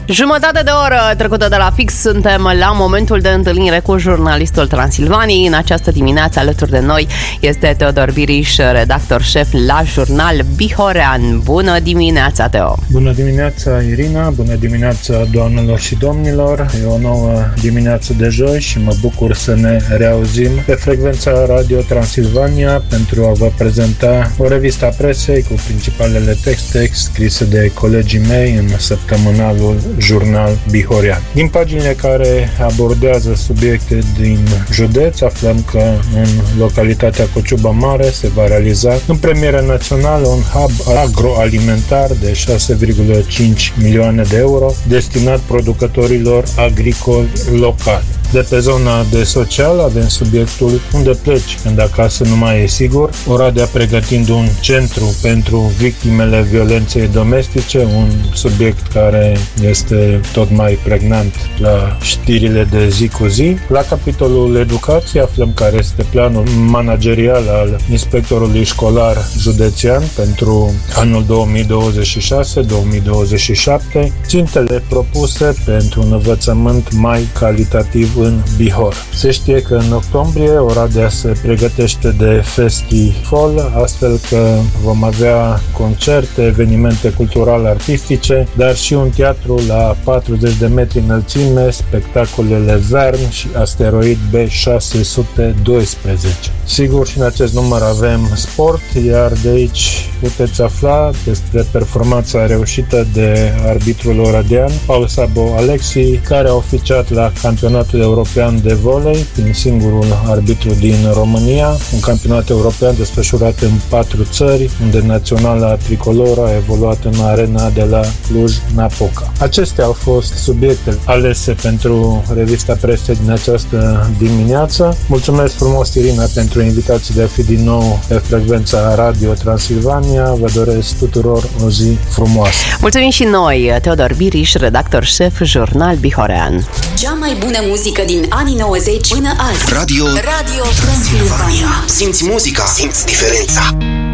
Jumătate de oră trecută de la fix, suntem la momentul de întâlnire cu jurnalistul Transilvaniei. În această dimineață alături de noi este Teodor Biriș, redactor șef la jurnal Bihorean. Bună dimineața, Teo! Bună dimineața, Irina! Bună dimineața, doamnelor și domnilor! E o nouă dimineață de joi și mă bucur să ne reauzim pe frecvența Radio Transilvania pentru a vă prezenta o revistă a presei cu principalele texte scrise de colegii mei în săptămânalul Jurnal Bihorean. Din paginile care abordează subiecte din județ, aflăm că în localitatea Cociuba Mare se va realiza în premieră națională un hub agroalimentar de 6,5 milioane de euro destinat producătorilor agricoli locali. De pe zona de social avem subiectul Unde pleci când acasă nu mai e sigur, Oradea pregătind un centru pentru victimele violenței domestice, un subiect care este tot mai pregnant la știrile de zi cu zi. La capitolul educație aflăm care este planul managerial al inspectorului școlar județean pentru anul 2026-2027, țintele propuse pentru un învățământ mai calitativ în Bihor. Se știe că în octombrie Oradea se pregătește de festival, astfel că vom avea concerte, evenimente culturale artistice, dar și un teatru la 40 de metri înălțime, spectacolele Vern și Asteroid B612. Sigur, și în acest număr avem sport, iar de aici puteți afla despre performanța reușită de arbitrul oradean, Paul Sabo Alexi, care a oficiat la campionatul european de volei, fiind singurul arbitru din România, un campionat european desfășurat în 4 țări, unde naționala tricoloră a evoluat în arena de la Cluj-Napoca. Acestea au fost subiecte alese pentru revista presei din această dimineață. Mulțumesc frumos, Irina, pentru invitații de a fi din nou pe frecvența Radio Transilvania. Vă doresc tuturor o zi frumoasă. Mulțumim și noi, Teodor Biriș, redactor șef, jurnal Bihorean. Cea mai bună muzică din anii 90 până azi. Radio Transilvania. Simți muzica, simți diferența.